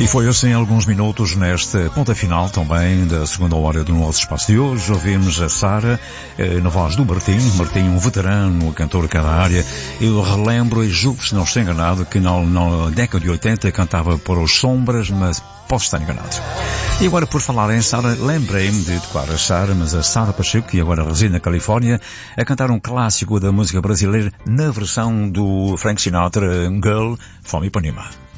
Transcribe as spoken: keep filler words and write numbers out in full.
E foi assim alguns minutos nesta ponta final também da segunda hora do nosso espaço de hoje. Ouvimos a Sara, eh, na voz do Martim, Martim, um veterano, cantor de cada área. Eu relembro e julgo, se não estou enganado, que na, na década de oitenta cantava por os Sombras, mas posso estar enganado. E agora, por falar em Sara, lembrei-me de tocar a Sara, mas a Sara Pacheco, que agora reside na Califórnia, a cantar um clássico da música brasileira na versão do Frank Sinatra, Girl from Ipanema.